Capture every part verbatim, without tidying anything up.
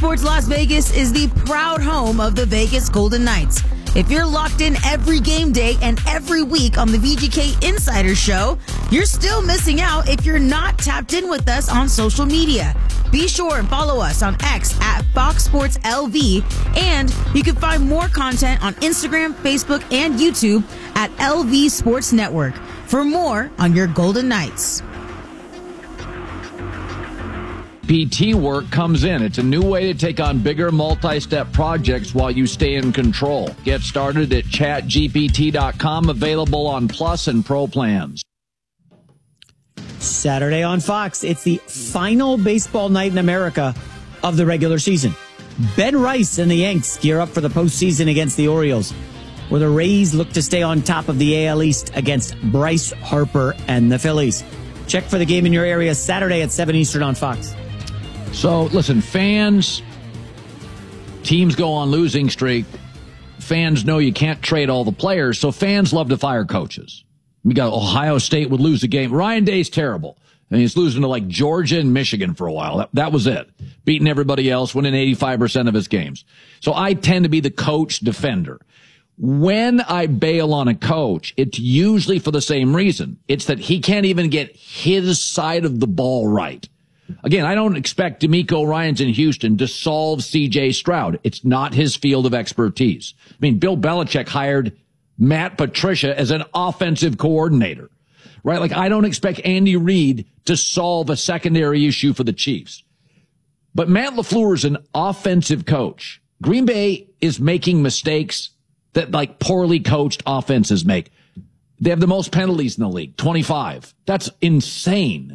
Sports Las Vegas is the proud home of the Vegas Golden Knights. If you're locked in every game day and every week on the V G K Insider Show, you're still missing out if you're not tapped in with us on social media. Be sure and follow us on X at Fox Sports L V, and you can find more content on Instagram, Facebook, and YouTube at L V Sports Network for more on your Golden Knights. P T work comes in. It's a new way to take on bigger multi-step projects while you stay in control. Get started at chat G P T dot com, available on Plus and Pro plans. Saturday on Fox, it's the final baseball night in America of the regular season. Ben Rice and the Yanks gear up for the postseason against the Orioles, where the Rays look to stay on top of the A L East against Bryce Harper and the Phillies. Check for the game in your area Saturday at seven Eastern on Fox. So, listen, fans, teams go on losing streak. Fans know you can't trade all the players, so fans love to fire coaches. We got Ohio State would lose a game. Ryan Day's terrible. And he's losing to like Georgia and Michigan for a while. That, that was it. Beating everybody else, winning eighty-five percent of his games. So I tend to be the coach defender. When I bail on a coach, it's usually for the same reason. It's that he can't even get his side of the ball right. Again, I don't expect D'Amico Ryans in Houston to solve C J Stroud. It's not his field of expertise. I mean, Bill Belichick hired Matt Patricia as an offensive coordinator, right? Like, I don't expect Andy Reid to solve a secondary issue for the Chiefs. But Matt LaFleur is an offensive coach. Green Bay is making mistakes that, like, poorly coached offenses make. They have the most penalties in the league, twenty-five. That's insane.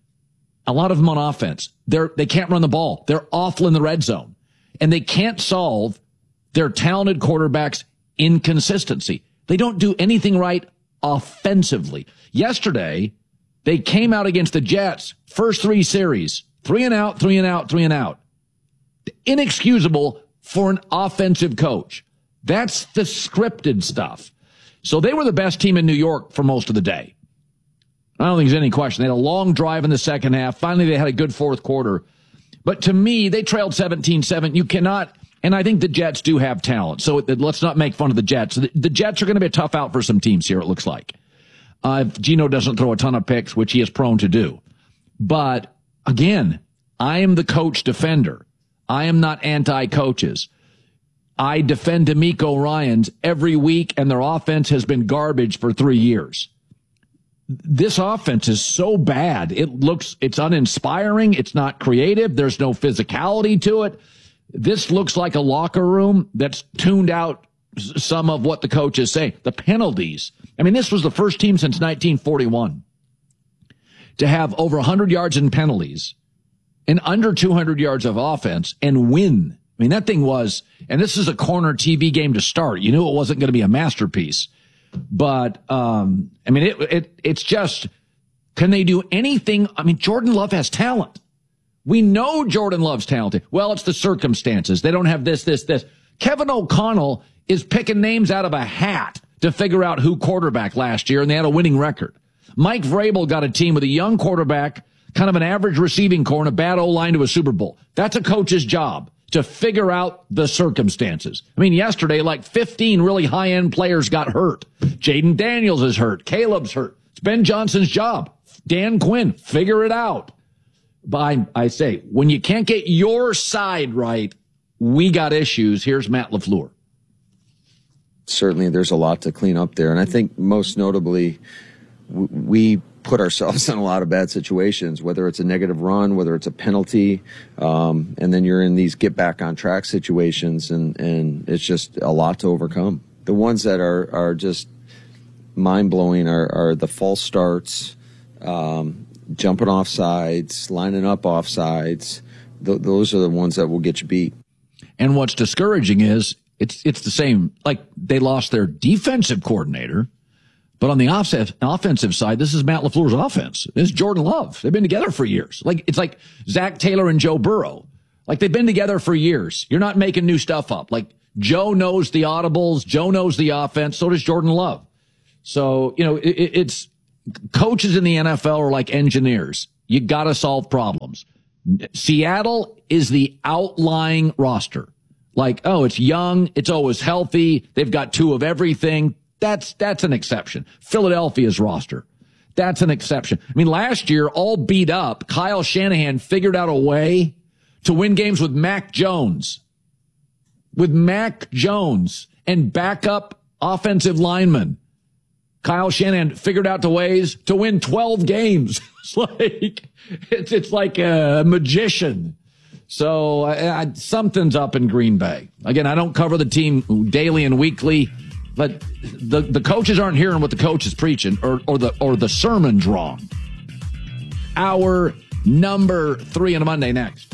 A lot of them on offense. They're, they can't run the ball. They're awful in the red zone. And they can't solve their talented quarterback's inconsistency. They don't do anything right offensively. Yesterday, they came out against the Jets, first three series, three and out, three and out, three and out. Inexcusable for an offensive coach. That's the scripted stuff. So they were the best team in New York for most of the day. I don't think there's any question. They had a long drive in the second half. Finally, they had a good fourth quarter. But to me, they trailed seventeen seven. You cannot, and I think the Jets do have talent. So let's not make fun of the Jets. The, the Jets are going to be a tough out for some teams here, it looks like. Uh, if Geno doesn't throw a ton of picks, which he is prone to do. But again, I am the coach defender. I am not anti-coaches. I defend D'Amico Ryans every week, and their offense has been garbage for three years. This offense is so bad. It looks, it's uninspiring. It's not creative. There's no physicality to it. This looks like a locker room that's tuned out some of what the coaches say. The penalties. I mean, this was the first team since nineteen forty-one to have over one hundred yards in penalties and under two hundred yards of offense and win. I mean, that thing was, and this is a corner T V game to start. You knew it wasn't going to be a masterpiece. But, um, I mean, it, it, it's just, can they do anything? I mean, Jordan Love has talent. We know Jordan Love's talented. Well, it's the circumstances. They don't have this, this, this. Kevin O'Connell is picking names out of a hat to figure out who quarterback last year, and they had a winning record. Mike Vrabel got a team with a young quarterback, kind of an average receiving core, and a bad O-line to a Super Bowl. That's a coach's job, to figure out the circumstances. I mean, yesterday, like fifteen really high-end players got hurt. Jaden Daniels is hurt. Caleb's hurt. It's Ben Johnson's job. Dan Quinn, figure it out. But I, I say, when you can't get your side right, we got issues. Here's Matt LaFleur. Certainly, there's a lot to clean up there. And I think most notably, we put ourselves in a lot of bad situations, whether it's a negative run, whether it's a penalty, um, and then you're in these get back on track situations, and, and it's just a lot to overcome. The ones that are, are just mind-blowing are, are the false starts, um, jumping off sides, lining up off sides. Th- those are the ones that will get you beat. And what's discouraging is it's it's the same. Like, they lost their defensive coordinator, but on the offensive offensive side, this is Matt LaFleur's offense. This is Jordan Love. They've been together for years. Like, it's like Zach Taylor and Joe Burrow. Like, they've been together for years. You're not making new stuff up. Like, Joe knows the audibles. Joe knows the offense. So does Jordan Love. So, you know, it, it's coaches in the N F L are like engineers. You got to solve problems. Seattle is the outlying roster. Like, oh, it's young, it's always healthy, they've got two of everything. That's that's an exception. Philadelphia's roster, that's an exception. I mean, last year, all beat up, Kyle Shanahan figured out a way to win games with Mac Jones. With Mac Jones and backup offensive linemen. Kyle Shanahan figured out the ways to win twelve games. It's like, it's, it's like a magician. So uh, something's up in Green Bay. Again, I don't cover the team daily and weekly, but the, the coaches aren't hearing what the coach is preaching, or, or the or the sermon's wrong. Hour number three on a Monday next.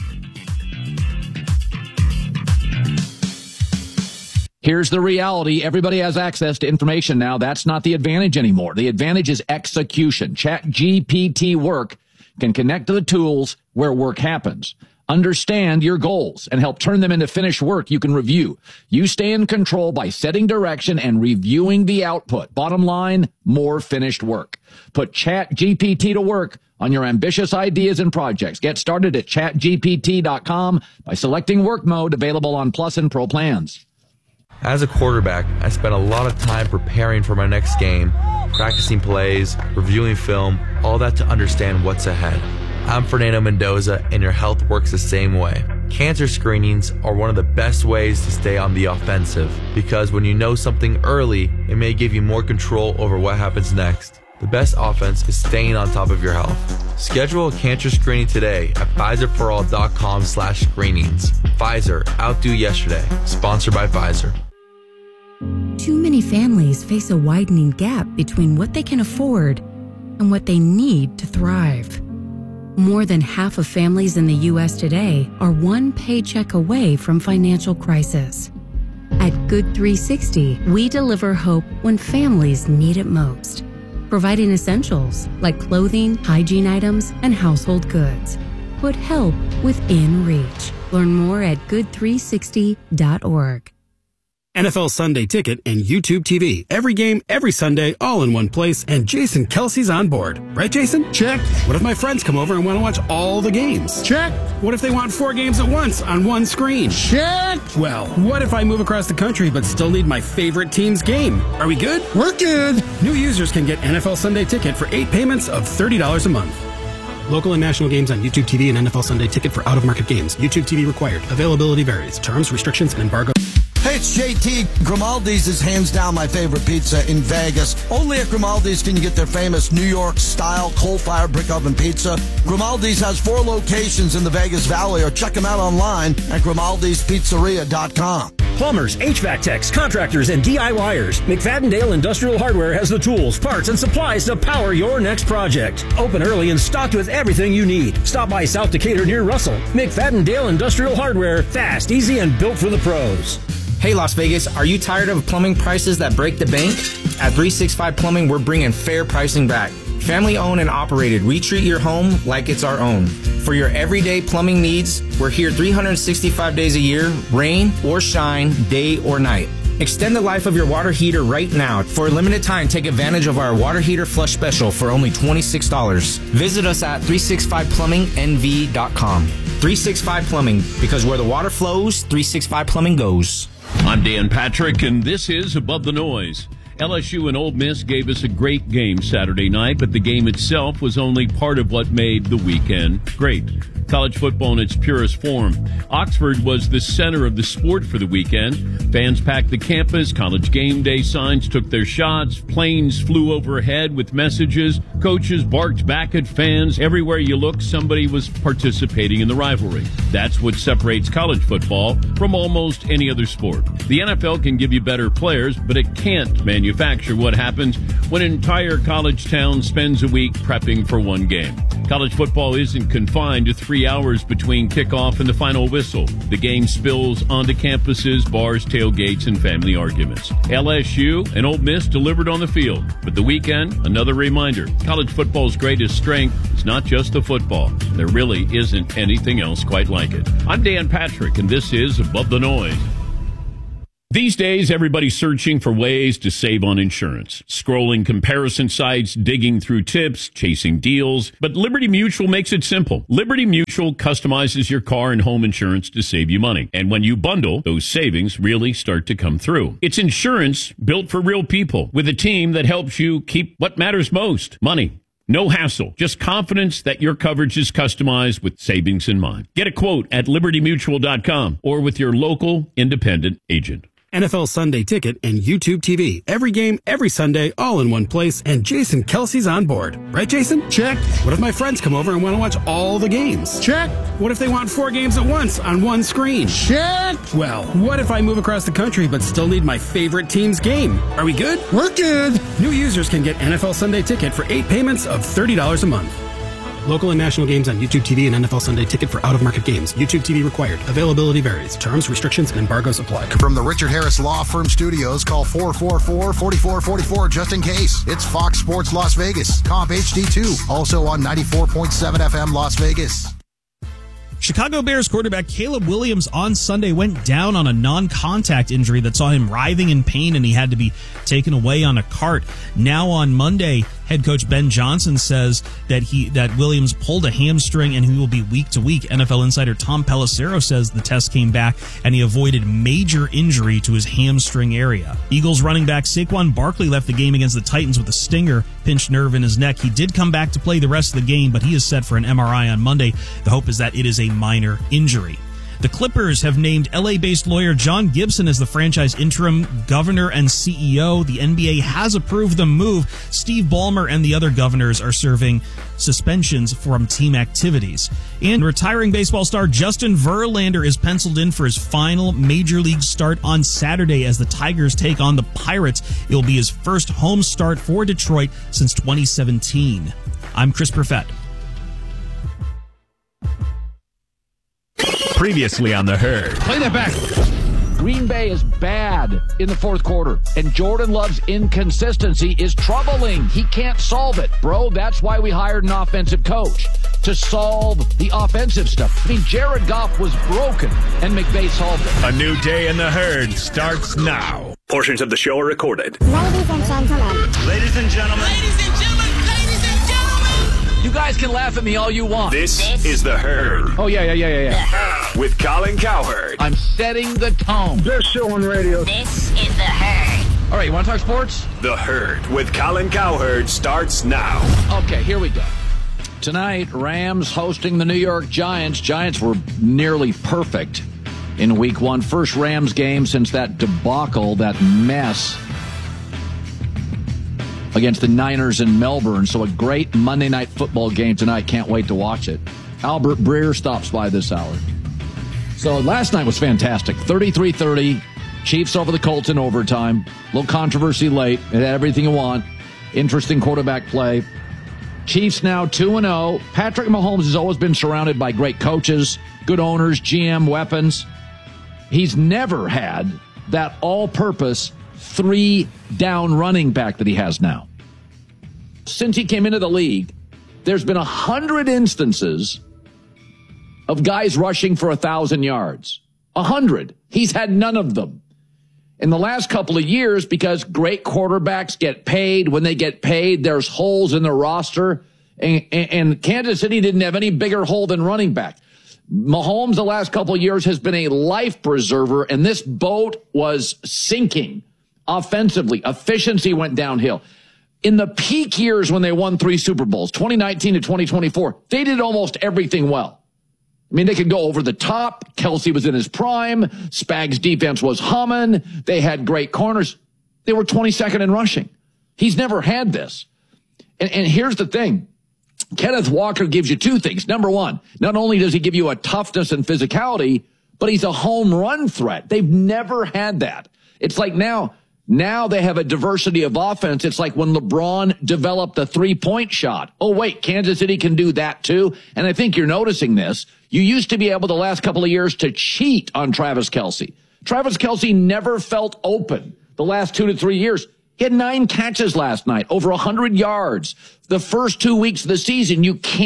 Here's the reality. Everybody has access to information now. That's not the advantage anymore. The advantage is execution. ChatGPT Work can connect to the tools where work happens. Understand your goals and help turn them into finished work you can review. You stay in control by setting direction and reviewing the output. Bottom line, more finished work. Put ChatGPT to work on your ambitious ideas and projects. Get started at chat G P T dot com by selecting work mode, available on Plus and Pro plans. As a quarterback, I spent a lot of time preparing for my next game, practicing plays, reviewing film, all that to understand what's ahead. I'm Fernando Mendoza, and your health works the same way. Cancer screenings are one of the best ways to stay on the offensive, because when you know something early, it may give you more control over what happens next. The best offense is staying on top of your health. Schedule a cancer screening today at Pfizer For All dot com slash screenings. Pfizer, outdo yesterday. Sponsored by Pfizer. Too many families face a widening gap between what they can afford and what they need to thrive. More than half of families in the U S today are one paycheck away from financial crisis. At Good three sixty, we deliver hope when families need it most, providing essentials like clothing, hygiene items, and household goods. Put help within reach. Learn more at good three sixty dot org. N F L Sunday Ticket and YouTube T V. Every game, every Sunday, all in one place, and Jason Kelsey's on board. Right, Jason? Check. What if my friends come over and want to watch all the games? Check. What if they want four games at once on one screen? Check. Well, what if I move across the country but still need my favorite team's game? Are we good? We're good. New users can get N F L Sunday Ticket for eight payments of thirty dollars a month. Local and national games on YouTube T V and N F L Sunday Ticket for out-of-market games. YouTube T V required. Availability varies. Terms, restrictions, and embargo. Hey, it's J T. Grimaldi's is hands down my favorite pizza in Vegas. Only at Grimaldi's can you get their famous New York-style coal-fired brick oven pizza. Grimaldi's has four locations in the Vegas Valley, or check them out online at grimaldis pizzeria dot com. Plumbers, H V A C techs, contractors, and DIYers. McFadden-Dale Industrial Hardware has the tools, parts, and supplies to power your next project. Open early and stocked with everything you need. Stop by South Decatur near Russell. McFadden-Dale Industrial Hardware. Fast, easy, and built for the pros. Hey, Las Vegas, are you tired of plumbing prices that break the bank? At three sixty-five Plumbing, we're bringing fair pricing back. Family owned and operated, we treat your home like it's our own. For your everyday plumbing needs, we're here three hundred sixty-five days a year, rain or shine, day or night. Extend the life of your water heater right now. For a limited time, take advantage of our water heater flush special for only twenty-six dollars. Visit us at three sixty-five plumbing N V dot com. three sixty-five Plumbing, because where the water flows, three sixty-five Plumbing goes. I'm Dan Patrick, and this is Above the Noise. L S U and Ole Miss gave us a great game Saturday night, but the game itself was only part of what made the weekend great. College football in its purest form. Oxford was the center of the sport for the weekend. Fans packed the campus, college game day signs took their shots, planes flew overhead with messages, coaches barked back at fans. Everywhere you look, somebody was participating in the rivalry. That's what separates college football from almost any other sport. The N F L can give you better players, but it can't manufacture what happens when an entire college town spends a week prepping for one game. College football isn't confined to three hours between kickoff and the final whistle. The game spills onto campuses, bars, tailgates, and family arguments. L S U and Ole Miss delivered on the field, but the weekend, another reminder, college football's greatest strength is not just the football. There really isn't anything else quite like it. I'm Dan Patrick, and this is Above the Noise. These days, everybody's searching for ways to save on insurance. Scrolling comparison sites, digging through tips, chasing deals. But Liberty Mutual makes it simple. Liberty Mutual customizes your car and home insurance to save you money. And when you bundle, those savings really start to come through. It's insurance built for real people with a team that helps you keep what matters most, money. No hassle, just confidence that your coverage is customized with savings in mind. Get a quote at liberty mutual dot com or with your local independent agent. N F L Sunday Ticket and YouTube T V. Every game, every Sunday, all in one place, and Jason Kelsey's on board. Right, Jason? Check. What if my friends come over and want to watch all the games? Check. What if they want four games at once on one screen? Check. Well, what if I move across the country but still need my favorite team's game? Are we good? We're good. New users can get N F L Sunday Ticket for eight payments of thirty dollars a month. Local and national games on YouTube T V and N F L Sunday Ticket for out-of-market games. YouTube T V required. Availability varies. Terms, restrictions, and embargoes apply. From the Richard Harris Law Firm Studios, call four four four, four four four four just in case. It's Fox Sports Las Vegas. Comp H D two. Also on ninety-four point seven F M Las Vegas. Chicago Bears quarterback Caleb Williams on Sunday went down on a non-contact injury that saw him writhing in pain, and he had to be taken away on a cart. Now on Monday, head coach Ben Johnson says that he that Williams pulled a hamstring and he will be week to week. N F L insider Tom Pelissero says the test came back and he avoided major injury to his hamstring area. Eagles running back Saquon Barkley left the game against the Titans with a stinger, pinched nerve in his neck. He did come back to play the rest of the game, but he is set for an M R I on Monday. The hope is that it is a minor injury. The Clippers have named L A-based lawyer John Gibson as the franchise interim governor and C E O. The N B A has approved the move. Steve Ballmer and the other governors are serving suspensions from team activities. And retiring baseball star Justin Verlander is penciled in for his final major league start on Saturday as the Tigers take on the Pirates. It will be his first home start for Detroit since twenty seventeen. I'm Chris Perfett. Previously on The Herd. Play that back. Green Bay is bad in the fourth quarter, and Jordan Love's inconsistency is troubling. He can't solve it. Bro, that's why we hired an offensive coach, to solve the offensive stuff. I mean, Jared Goff was broken, and McVay solved it. A new day in The Herd starts now. Portions of the show are recorded. Ladies and gentlemen. Ladies and gentlemen. Ladies and gentlemen. Ladies and gentlemen. You guys can laugh at me all you want. This, this is The Herd. Oh, yeah, yeah, yeah, yeah, yeah. With Colin Cowherd. I'm setting the tone. Best show on radio. This is The Herd. All right, you want to talk sports? The Herd with Colin Cowherd starts now. Okay, here we go. Tonight, Rams hosting the New York Giants. Giants were nearly perfect in week one. First Rams game since that debacle, that mess against the Niners in Melbourne. So a great Monday night football game tonight. Can't wait to watch it. Albert Breer stops by this hour. So last night was fantastic. thirty-three thirty. Chiefs over the Colts in overtime. A little controversy late. It had everything you want. Interesting quarterback play. Chiefs now two and oh. Patrick Mahomes has always been surrounded by great coaches, good owners, G M, weapons. He's never had that all-purpose three-down running back that he has now. Since he came into the league, there's been a hundred instances of guys rushing for a thousand yards. A hundred. He's had none of them. In the last couple of years, because great quarterbacks get paid. When they get paid, there's holes in the roster. And, and, and Kansas City didn't have any bigger hole than running back. Mahomes the last couple of years has been a life preserver, and this boat was sinking offensively. Efficiency went downhill. In the peak years when they won three Super Bowls, twenty nineteen to twenty twenty-four, they did almost everything well. I mean, they could go over the top. Kelsey was in his prime. Spags' defense was humming. They had great corners. They were twenty-second in rushing. He's never had this. And, and here's the thing. Kenneth Walker gives you two things. Number one, not only does he give you a toughness and physicality, but he's a home run threat. They've never had that. It's like now, now they have a diversity of offense. It's like when LeBron developed the three-point shot. Oh, wait, Kansas City can do that too. And I think you're noticing this. You used to be able the last couple of years to cheat on Travis Kelce. Travis Kelce never felt open the last two to three years. He had nine catches last night, over one hundred yards. The first two weeks of the season, you can't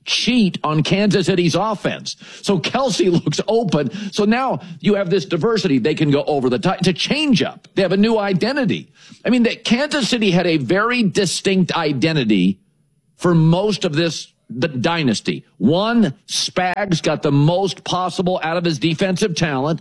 cheat on Kansas City's offense. So Kelsey looks open. So now you have this diversity. They can go over the top. It's a change up. They have a new identity. I mean, that Kansas City had a very distinct identity for most of this the dynasty. One, Spags got the most possible out of his defensive talent,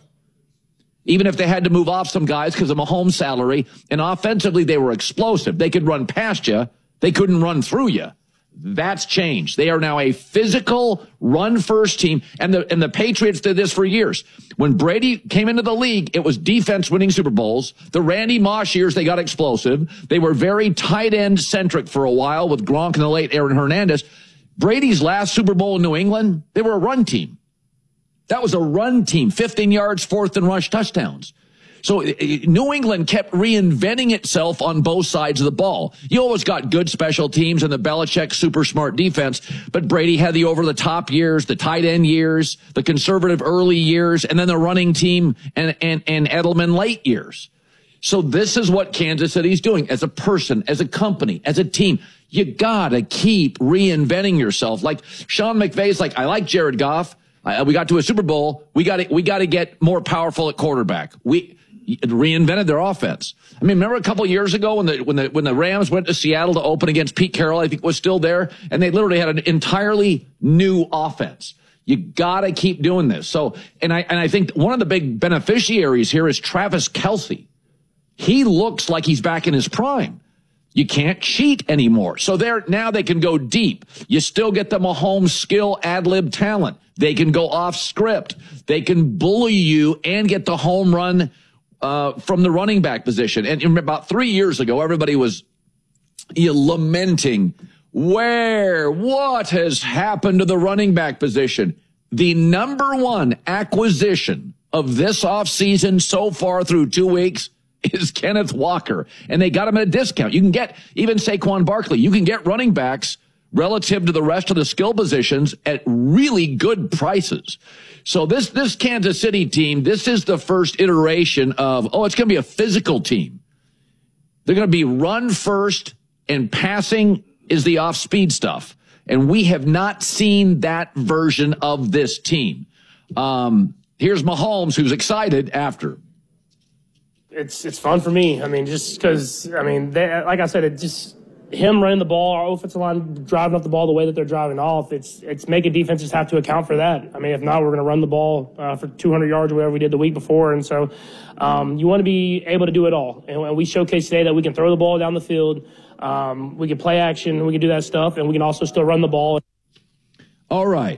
even if they had to move off some guys because of Mahomes' salary. And offensively, they were explosive. They could run past you. They couldn't run through you. That's changed. They are now a physical run-first team, and the and the Patriots did this for years. When Brady came into the league, it was defense winning Super Bowls. The Randy Moss years, they got explosive. They were very tight end-centric for a while with Gronk and the late Aaron Hernandez. Brady's last Super Bowl in New England, they were a run team. That was a run team, fifteen yards, fourth and rush touchdowns. So New England kept reinventing itself on both sides of the ball. You always got good special teams and the Belichick super smart defense, but Brady had the over-the-top years, the tight end years, the conservative early years, and then the running team and, and, and Edelman late years. So this is what Kansas City's doing as a person, as a company, as a team. You gotta keep reinventing yourself. Like Sean McVay's like, I like Jared Goff. Uh, we got to a Super Bowl. We got to, we got to get more powerful at quarterback. We reinvented their offense. I mean, remember a couple of years ago when the, when the, when the Rams went to Seattle to open against Pete Carroll, I think was still there, and they literally had an entirely new offense. You gotta keep doing this. So, and I, and I think one of the big beneficiaries here is Travis Kelce. He looks like he's back in his prime. You can't cheat anymore. So there, now they can go deep. You still get the Mahomes skill, ad-lib talent. They can go off script. They can bully you and get the home run uh, from the running back position. And, and about three years ago, everybody was you know, lamenting where, what has happened to the running back position. The number one acquisition of this offseason so far through two weeks is Kenneth Walker, and they got him at a discount. You can get even Saquon Barkley. You can get running backs relative to the rest of the skill positions at really good prices. So this, this Kansas City team, this is the first iteration of, oh, it's going to be a physical team. They're going to be run first, and passing is the off-speed stuff. And we have not seen that version of this team. Um, here's Mahomes, who's excited after. It's it's fun for me. I mean, just because, I mean, they, like I said, it just him running the ball, our offensive line driving up the ball the way that they're driving off, it's it's making defenses have to account for that. I mean, if not, we're going to run the ball uh, for two hundred yards or whatever we did the week before. And so um, you want to be able to do it all. And, and we showcased today that we can throw the ball down the field, um, we can play action, we can do that stuff, and we can also still run the ball. All right.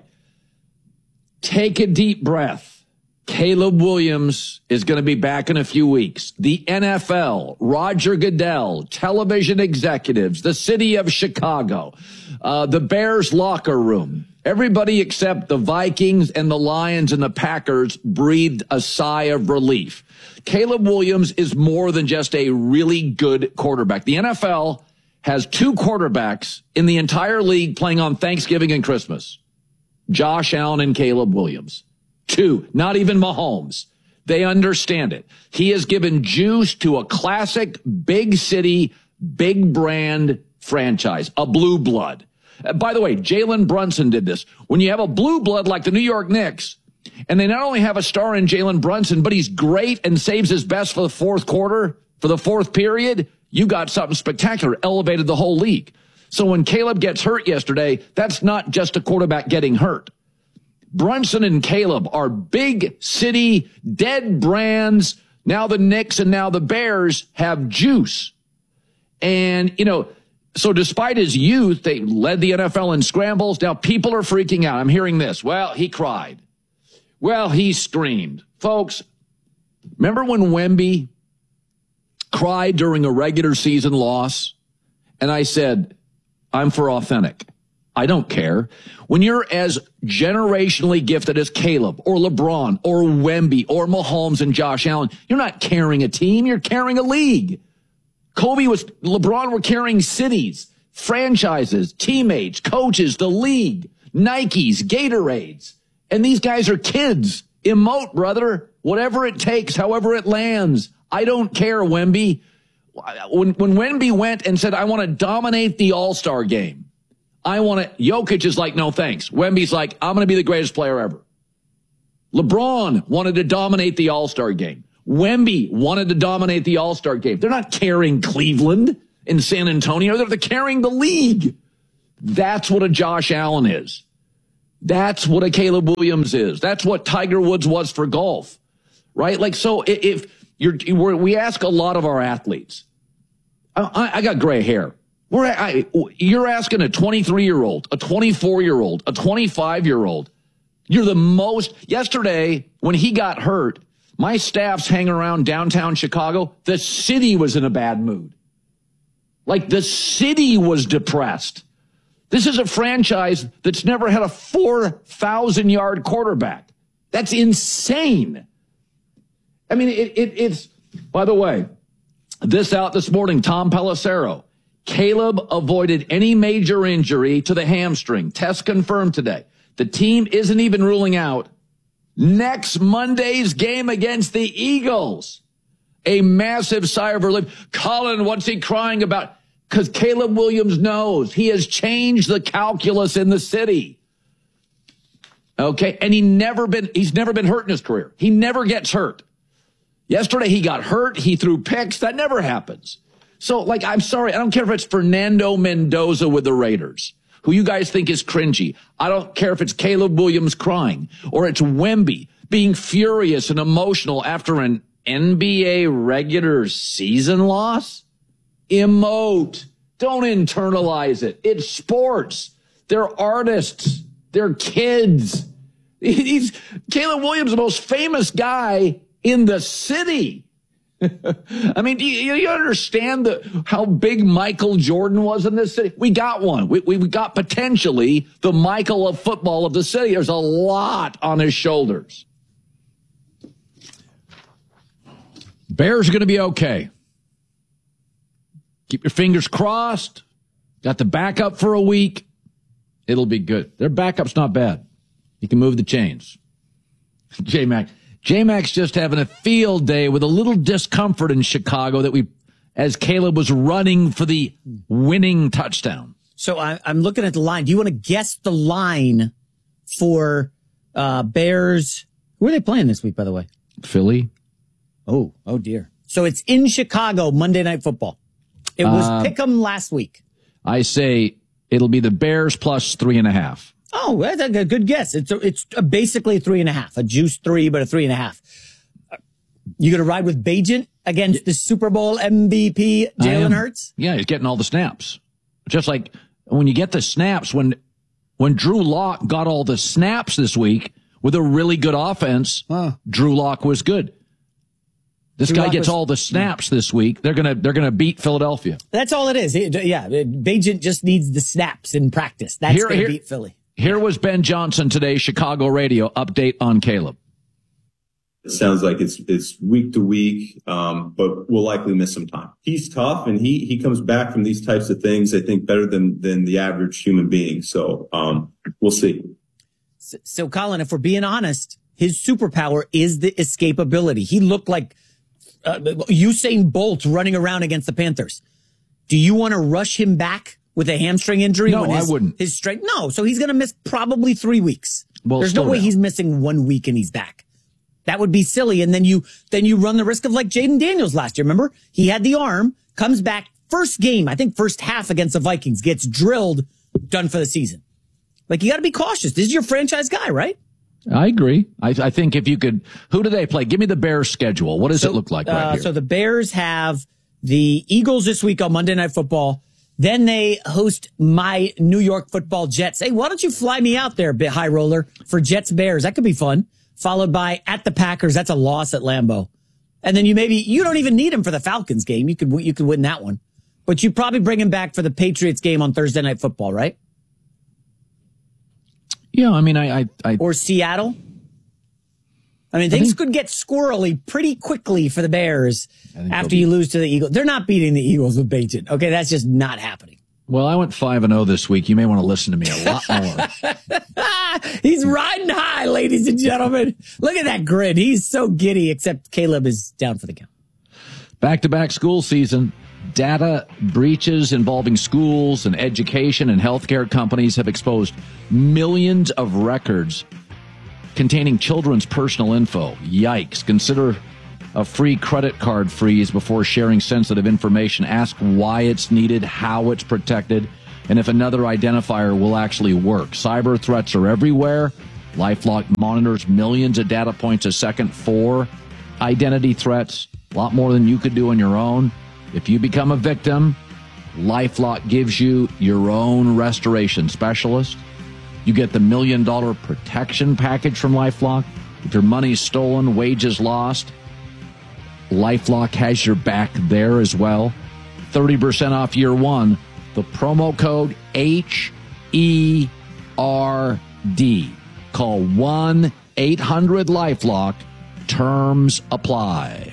Take a deep breath. Caleb Williams is going to be back in a few weeks. The N F L, Roger Goodell, television executives, the city of Chicago, uh, the Bears locker room, everybody except the Vikings and the Lions and the Packers breathed a sigh of relief. Caleb Williams is more than just a really good quarterback. The N F L has two quarterbacks in the entire league playing on Thanksgiving and Christmas. Josh Allen and Caleb Williams. Two, not even Mahomes. They understand it. He has given juice to a classic big city, big brand franchise, a blue blood. Uh, by the way, Jalen Brunson did this. When you have a blue blood like the New York Knicks, and they not only have a star in Jalen Brunson, but he's great and saves his best for the fourth quarter, for the fourth period, you got something spectacular, elevated the whole league. So when Caleb gets hurt yesterday, that's not just a quarterback getting hurt. Brunson and Caleb are big city, dead brands. Now the Knicks and now the Bears have juice. And, you know, so despite his youth, they led the N F L in scrambles. Now people are freaking out. I'm hearing this. Well, he cried. Well, he screamed. Folks, remember when Wemby cried during a regular season loss? And I said, I'm for authentic. I don't care. When you're as generationally gifted as Caleb or LeBron or Wemby or Mahomes and Josh Allen, you're not carrying a team. You're carrying a league. Kobe was, LeBron were carrying cities, franchises, teammates, coaches, the league, Nikes, Gatorades. And these guys are kids. Emote, brother. Whatever it takes, however it lands. I don't care, Wemby. When, when Wemby went and said, I want to dominate the All-Star game, I want to. Jokic is like, no thanks. Wemby's like, I'm going to be the greatest player ever. LeBron wanted to dominate the All-Star game. Wemby wanted to dominate the All-Star game. They're not carrying Cleveland in San Antonio. They're carrying the league. That's what a Josh Allen is. That's what a Caleb Williams is. That's what Tiger Woods was for golf, right? Like, so if you're, we ask a lot of our athletes, I, I got gray hair. We're, I, you're asking a twenty-three-year-old, a twenty-four-year-old, a twenty-five-year-old. You're the most. Yesterday, when he got hurt, my staff's hanging around downtown Chicago. The city was in a bad mood. Like, the city was depressed. This is a franchise that's never had a four thousand yard quarterback. That's insane. I mean, it, it, it's, by the way, this out this morning, Tom Pelissero. Caleb avoided any major injury to the hamstring. Test confirmed today. The team isn't even ruling out next Monday's game against the Eagles. A massive sigh of relief. Colin, what's he crying about? Because Caleb Williams knows he has changed the calculus in the city. Okay, and he never been he's never been hurt in his career. He never gets hurt. Yesterday he got hurt. He threw picks. That never happens. So, like, I'm sorry. I don't care if it's Fernando Mendoza with the Raiders, who you guys think is cringy. I don't care if it's Caleb Williams crying or it's Wemby being furious and emotional after an N B A regular season loss. Emote. Don't internalize it. It's sports. They're artists. They're kids. He's Caleb Williams, the most famous guy in the city. I mean, do you, you understand the, how big Michael Jordan was in this city? We got one. We, we got potentially the Michael of football of the city. There's a lot on his shoulders. Bears are going to be okay. Keep your fingers crossed. Got the backup for a week. It'll be good. Their backup's not bad. You can move the chains. J-Mac. J-Mac's just having a field day with a little discomfort in Chicago that we, as Caleb was running for the winning touchdown. So I, I'm looking at the line. Do you want to guess the line for uh, Bears? Who are they playing this week, by the way? Philly. Oh, oh dear. So it's in Chicago, Monday Night Football. It was Uh, Pick'em last week. I say it'll be the Bears plus three and a half. Oh, that's a good guess. It's a, it's a basically a three and a half, a juice three, but a three and a half. You going to ride with Bajent against the Super Bowl M V P I am. Jalen Hurts? Yeah, he's getting all the snaps. Just like when you get the snaps, when when Drew Lock got all the snaps this week with a really good offense, Huh. Drew Lock was good. This Drew guy Lock gets was- all the snaps this week. They're gonna they're gonna beat Philadelphia. That's all it is. It- yeah, Bajent just needs the snaps in practice. That's Here- going to here- beat Philly. Here was Ben Johnson today, Chicago radio update on Caleb. It sounds like it's it's week to week, um, but we'll likely miss some time. He's tough, and he he comes back from these types of things, I think, better than than the average human being. So um, we'll see. So, so, Colin, if we're being honest, his superpower is the escapability. He looked like uh, Usain Bolt running around against the Panthers. Do you want to rush him back with a hamstring injury? No, when his, I wouldn't. His strength, no. So he's going to miss probably three weeks. Well, There's no slow way down. he's missing one week and he's back. That would be silly. And then you then you run the risk of like Jaden Daniels last year. Remember, he had the arm, comes back first game, I think first half against the Vikings, gets drilled, done for the season. Like, you got to be cautious. This is your franchise guy, right? I agree. I, I think if you could, who do they play? Give me the Bears schedule. What does So, it look like right uh, here? So the Bears have the Eagles this week on Monday Night Football. Then they host my New York Football Jets. Hey, why don't you fly me out there, bit high roller, for Jets Bears? That could be fun. Followed by at the Packers. That's a loss at Lambeau. And then you maybe you don't even need him for the Falcons game. You could you could win that one, but you probably bring him back for the Patriots game on Thursday Night Football, right? Yeah, I mean, I, I, I or Seattle. I mean, things could get squirrely pretty quickly for the Bears after they'll you lose to the Eagles. They're not beating the Eagles with Bajent. Okay, that's just not happening. well, I went five and zero this week. You may want to listen to me a lot more. He's riding high, ladies and gentlemen. Look at that grin. He's so giddy, except Caleb is down for the count. Back to back school season. Data breaches involving schools and education and healthcare companies have exposed millions of records containing children's personal info. Yikes. Consider a free credit card freeze before sharing sensitive information. Ask why it's needed, how it's protected, and if another identifier will actually work. Cyber threats are everywhere. LifeLock monitors millions of data points a second for identity threats, a lot more than you could do on your own. If you become a victim, LifeLock gives you your own restoration specialist. You get the million dollar protection package from LifeLock. If your money's stolen, wages lost, LifeLock has your back there as well. thirty percent off year one. The promo code H E R D. Call one eight hundred LifeLock. Terms apply.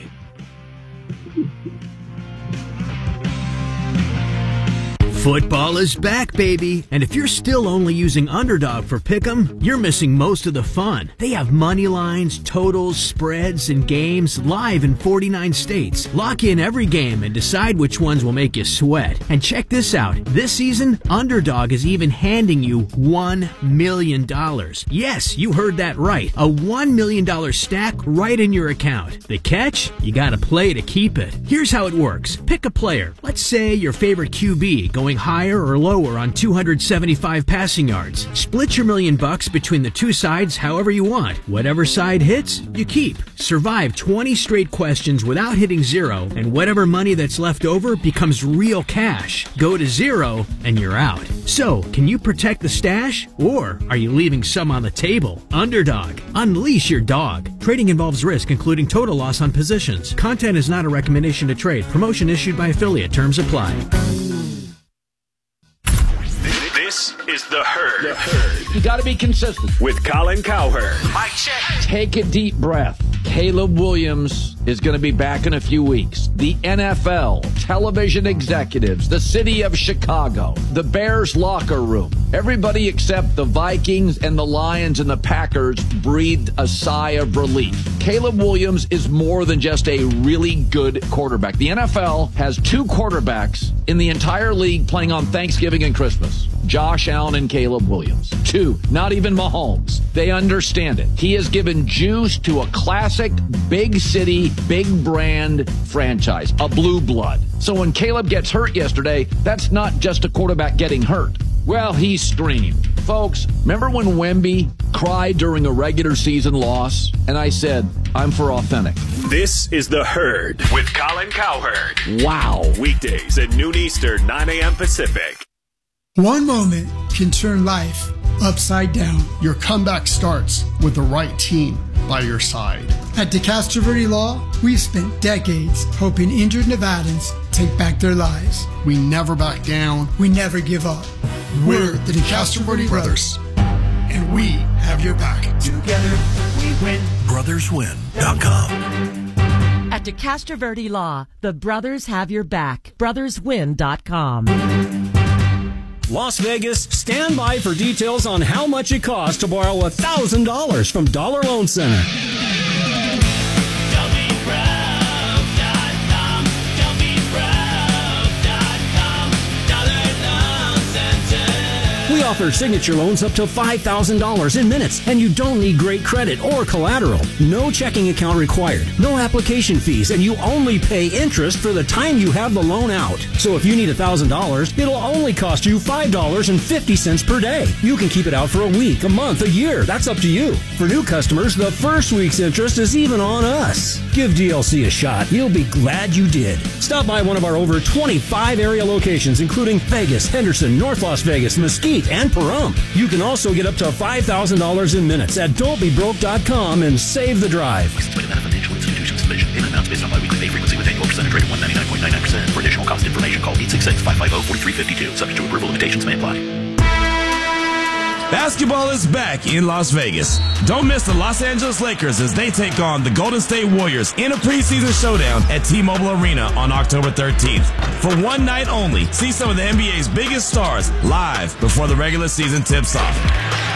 Football is back, baby. And if you're still only using Underdog for Pick'em, you're missing most of the fun. They have money lines, totals, spreads, and games live in forty-nine states. Lock in every game and decide which ones will make you sweat. And check this out. This season, Underdog is even handing you one million dollars. Yes, you heard that right. A one million dollars stack right in your account. The catch? You gotta play to keep it. Here's how it works. Pick a player. Let's say your favorite Q B going higher or lower on two hundred seventy-five passing yards. Split your million bucks between the two sides however you want. Whatever side hits, you keep. Survive twenty straight questions without hitting zero, and whatever money that's left over becomes real cash. Go to zero, and you're out. So, can you protect the stash, or are you leaving some on the table? Underdog. Unleash your dog. Trading involves risk, including total loss on positions. Content is not a recommendation to trade. Promotion issued by affiliate. Terms apply. This is The Herd. The Herd. You got to be consistent. With Colin Cowherd. Mic check. Take a deep breath. Caleb Williams is going to be back in a few weeks. The N F L, television executives, the city of Chicago, the Bears locker room, everybody except the Vikings and the Lions and the Packers breathed a sigh of relief. Caleb Williams is more than just a really good quarterback. The N F L has two quarterbacks in the entire league playing on Thanksgiving and Christmas. Josh Allen and Caleb Williams. Two, not even Mahomes. They understand it. He has given juice to a classic, big city, big brand franchise, a blue blood. So when Caleb gets hurt yesterday, that's not just a quarterback getting hurt. Well, he screamed. Folks, remember when Wemby cried during a regular season loss? And I said, I'm for authentic. This is The Herd with Colin Cowherd. Wow. Weekdays at noon Eastern, nine a.m. Pacific. One moment can turn life upside down. Your comeback starts with the right team by your side. At DeCastro Verde Law, we've spent decades helping injured Nevadans take back their lives. We never back down. We never give up. We're the DeCastro Verde Brothers, and we have your back. Together, we win. brothers win dot com. At DeCastro Verde Law, the brothers have your back. brothers win dot com. Las Vegas, stand by for details on how much it costs to borrow one thousand dollars from Dollar Loan Center. We offer signature loans up to five thousand dollars in minutes, and you don't need great credit or collateral. No checking account required, no application fees, and you only pay interest for the time you have the loan out. So if you need one thousand dollars, it'll only cost you five dollars and fifty cents per day. You can keep it out for a week, a month, a year. That's up to you. For new customers, the first week's interest is even on us. Give D L C a shot. You'll be glad you did. Stop by one of our over twenty-five area locations, including Vegas, Henderson, North Las Vegas, Mesquite, and Pahrump. You can also get up to five thousand dollars in minutes at don't be broke dot com and save the drive. License by Nevada Financial Institutions Division. Payment amounts based on biweekly pay frequency with annual percentage rate of one hundred ninety-nine point nine nine percent. For additional cost information, call eight six six, five five zero, four three five two. Subject to approval, limitations may apply. Basketball is back in Las Vegas. Don't miss the Los Angeles Lakers as they take on the Golden State Warriors in a preseason showdown at T-Mobile Arena on October thirteenth. For one night only, see some of the N B A's biggest stars live before the regular season tips off.